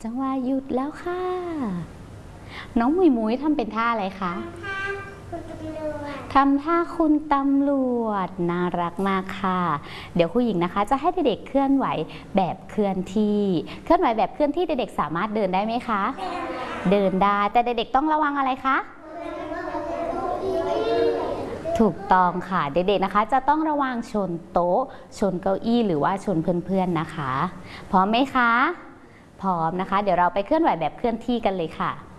จังหวะหยุดแล้วค่ะน้องหมุยหมุยทำเป็นท่าอะไรคะทำท่าคุณตำรวจน่ารักมากค่ะเดี๋ยวครูหญิงนะคะจะให้เด็กๆเคลื่อนไหวแบบเคลื่อนที่เคลื่อนไหวแบบเคลื่อนที่เด็กๆสามารถเดินได้ไหมคะเดินได้แต่เด็กๆต้องระวังอะไรคะถูกต้องค่ะเด็กๆนะคะจะต้องระวังชนโต๊ะชนเก้าอี้หรือว่าชนเพื่อนๆนะคะพร้อมไหมคะพร้อมนะคะเดี๋ยวเราไปเคลื่อนไหวแบบเคลื่อนที่กันเลยค่ะ